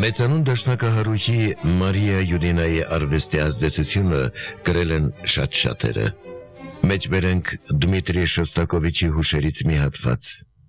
Մեծանուն դաշնակահարուհի Մարիա Յուրինայի արվեստի ազդեցությունը կրել են շատ շատերը։ Մեջբերենք Դմիտրի Շոստակովիչի հուշերից մի հատված։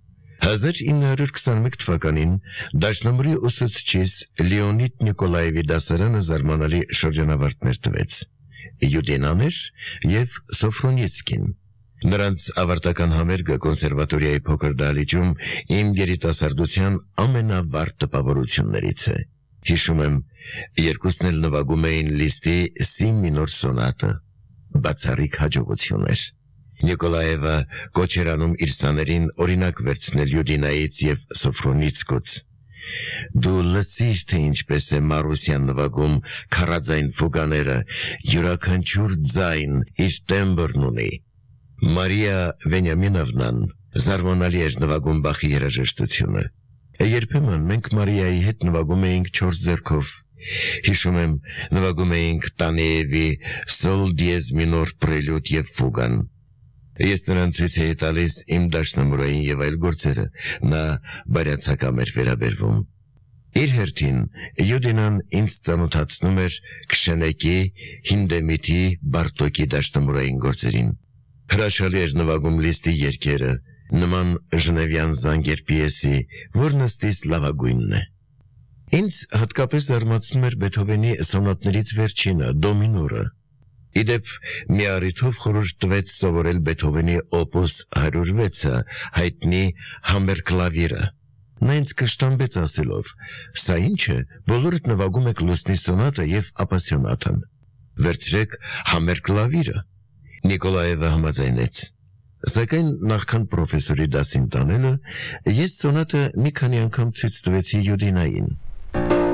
1921 թվականին Դաշնամուրի ուսուցչից Լեոնիդ Նիկոլաևի դասարանը զարմանալի շրջանավարտներ տվեց։ Յուդինան էր և Սոֆրոնիցկին։ Նրանց ավարտական համերգը կոնսերվատորիայի փոքր դահլիճում իմ երիտասարդության ամենավառ տպավորություններից է։ Հիշում եմ, երկուսն էլ նվագում էին Լիստի սի մինոր սոնատը։ Բացառիկ հաջողություն էր։ Նիկոլաևը կոչ էր անում իր սաներին օրինակ վերցնել Յուդինայից և Սոֆրոնիցկուց։ Դու լսիր, թե ինչպես է Մարուսյան նվագում քառաձայն ֆուգաները, յուրաքանչյուր ձայն իր տեմբրն ունի։ Մարիա Վենյամինովնան զարմանալի էր նվագում Բախի երաժշտությունը։ Երբեմն մենք Մարիայի հետ նվագում էինք 4 ձեռքով։ Հիշում եմ, նվագում էինք Տանեևի Սոլ դիեզ մինոր պրելյուդ և ֆուգան։ Ես նրան ցույց էի տալիս իմ դաշնամուրային և այլ գործերը, նա բարյացակամ էր վերաբերվում։ Իր հերթին Յուդինան ինձ ծանոթացնում էր Քշենեկի, Հինդեմիթի, Բարտոկի դաշնամուրային գործերին։ Հրաշալի էր նվագում Լիստի երգերը, նման ժնևյան զանգեր պիեսի, որն ըստիս լավագույնն է։ Ինձ հատկապես զարմացնում էր Բեթհովենի սոնատներից վերջինը, Դոմինորը։ Իդեպ մի առիթով խորհուրդ տվեց սովորել Բեթհովենի օպուս 106-ը, հայտնի Համերկլավիրը։ Նա ինձ կշտամբեց ասելով. «Սա ինչ է, բոլորդ նվագում եք Լուսնի սոնատը և ապասյոնատան։ Վերցրեք Համերկլավիրը»։ Նիկոլաևը համաձայնեց։ Սակայն նախքան պրոֆեսորի դասին տանելը, ես սոնատը մի քանի անգամ ցույց տվեցի Յուդինային։